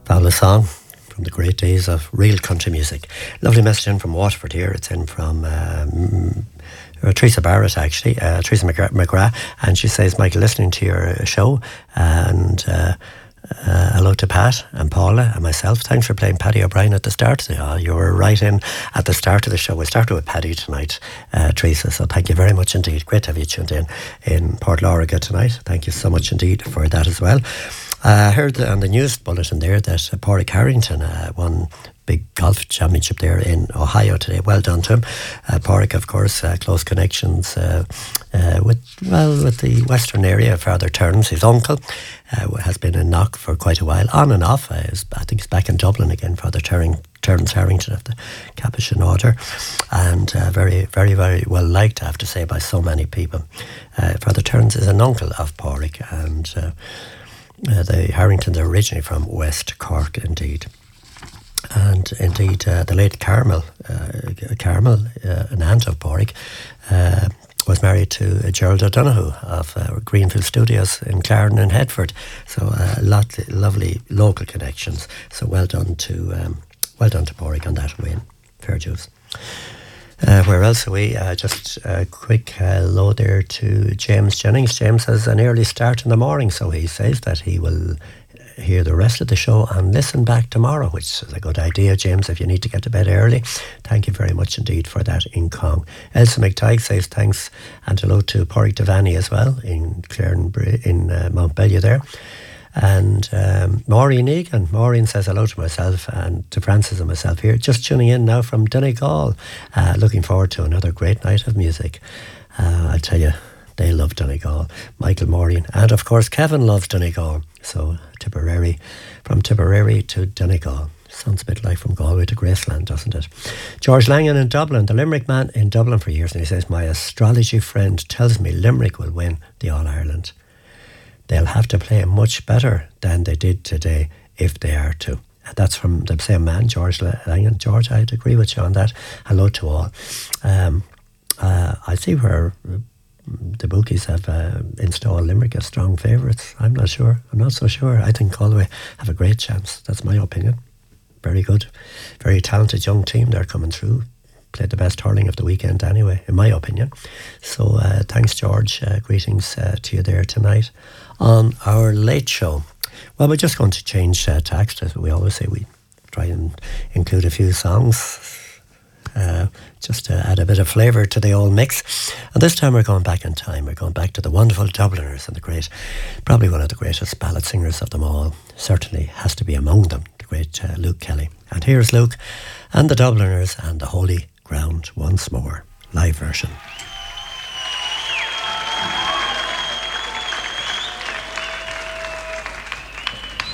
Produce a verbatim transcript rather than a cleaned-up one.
Fabulous song from the great days of real country music. Lovely message in from Waterford here. It's in from um, uh, Teresa Barrett, actually, uh, Teresa McGrath, McGrath, and she says, Michael, listening to your show, and uh, uh, hello to Pat and Paula and myself. Thanks for playing Paddy O'Brien at the start. Uh, you were right in at the start of the show. We started with Paddy tonight, uh, Teresa, so thank you very much indeed. Great to have you tuned in in Port Loriga tonight. Thank you so much indeed for that as well. I uh, heard on the news bulletin there that uh, Pádraig Harrington uh, won big golf championship there in Ohio today. Well done to him. Uh, Pádraig, of course, uh, close connections uh, uh, with well with the western area of Father Turns. His uncle uh, has been in Knock for quite a while, on and off. Uh, I think he's back in Dublin again, Father Turning, Turns Harrington of the Capuchin Order, and uh, very, very, very well liked, I have to say, by so many people. Uh, Father Turns is an uncle of Pádraig, and uh, Uh, the Harringtons are originally from West Cork, indeed. And indeed, uh, the late Carmel, uh, Carmel, uh, an aunt of Pádraig, uh, was married to uh, Gerald O'Donoghue of uh, Greenfield Studios in Clarendon and Headford. So a uh, lot of lovely local connections. So well done to um, well done to Pádraig on that win. Fair dues. Uh, where else are we? Uh, just a quick uh, hello there to James Jennings. James has an early start in the morning, so he says that he will hear the rest of the show and listen back tomorrow, which is a good idea, James, if you need to get to bed early. Thank you very much indeed for that in Cong. Elsa McTighe says thanks and hello to Pádraig Devaney as well in Claren, in uh, Montbellier there. And um, Maureen Egan. Maureen says hello to myself and to Francis and myself here. Just tuning in now from Donegal. Uh, looking forward to another great night of music. Uh, I'll tell you, they love Donegal. Michael, Maureen, and of course Kevin loves Donegal. So Tipperary, from Tipperary to Donegal. Sounds a bit like from Galway to Graceland, doesn't it? George Langan in Dublin, the Limerick man in Dublin for years. And he says, my astrology friend tells me Limerick will win the All-Ireland. They'll have to play much better than they did today if they are to. And that's from the same man, George Langan. George, I'd agree with you on that. Hello to all. Um, uh, I see where the bookies have uh, installed Limerick as strong favourites. I'm not sure. I'm not so sure. I think Galway have a great chance. That's my opinion. Very good. Very talented young team. They're coming through. Played the best hurling of the weekend anyway, in my opinion. So uh, thanks, George. Uh, greetings uh, to you there tonight on our late show. Well, we're just going to change uh, tact, as we always say. We try and include a few songs uh, just to add a bit of flavour to the old mix. And this time we're going back in time. We're going back to the wonderful Dubliners and the great, probably one of the greatest ballad singers of them all. Certainly has to be among them, the great uh, Luke Kelly. And here's Luke and the Dubliners and the Holy Ground once more, live version.